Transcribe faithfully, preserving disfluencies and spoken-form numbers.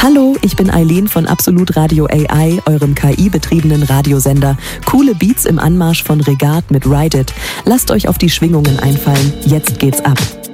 Hallo, ich bin Eileen von Absolut Radio A I, eurem K I-betriebenen Radiosender. Coole Beats im Anmarsch von Regat mit Ride It. Lasst euch auf die Schwingungen einfallen. Jetzt geht's ab.